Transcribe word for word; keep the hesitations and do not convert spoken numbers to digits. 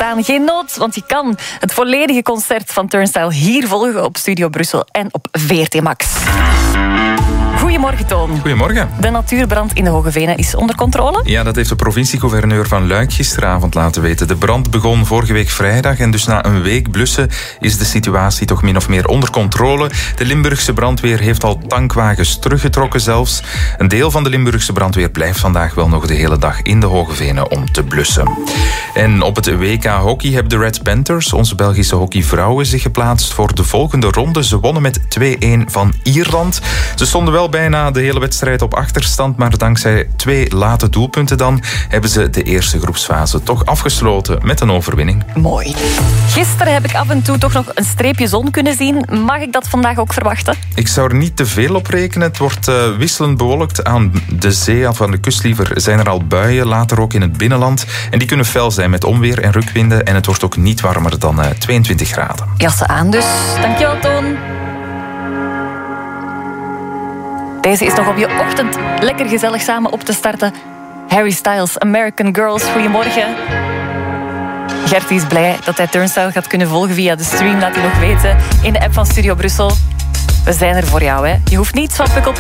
staan. Geen nood, want je kan het volledige concert van Turnstile hier volgen op Studio Brussel en op V R T Max. Goedemorgen, Toon. Goedemorgen. De natuurbrand in de Hoge Venen is onder controle? Ja, dat heeft de provincie-gouverneur van Luik gisteravond laten weten. De brand begon vorige week vrijdag en dus na een week blussen is de situatie toch min of meer onder controle. De Limburgse brandweer heeft al tankwagens teruggetrokken zelfs. Een deel van de Limburgse brandweer blijft vandaag wel nog de hele dag in de Hoge Venen om te blussen. En op het W K hockey hebben de Red Panthers, onze Belgische hockeyvrouwen, zich geplaatst voor de volgende ronde. Ze wonnen met twee-een van Ierland. Ze stonden wel bijna de hele wedstrijd op achterstand, maar dankzij twee late doelpunten dan hebben ze de eerste groepsfase toch afgesloten met een overwinning. Mooi. Gisteren heb ik af en toe toch nog een streepje zon kunnen zien. Mag ik dat vandaag ook verwachten? Ik zou er niet te veel op rekenen. Het wordt uh, wisselend bewolkt. Aan de zee, af aan de kust liever, zijn er al buien, later ook in het binnenland. En die kunnen fel zijn met onweer en rukwinden. En het wordt ook niet warmer dan uh, tweeëntwintig graden. Jassen aan dus. Dankjewel, Toon. Deze is nog op je ochtend lekker gezellig samen op te starten. Harry Styles, American Girls, goedemorgen. Gertie is blij dat hij Turnstile gaat kunnen volgen via de stream. Laat hij nog weten in de app van Studio Brussel. We zijn er voor jou, hè. Je hoeft niets van Pukkel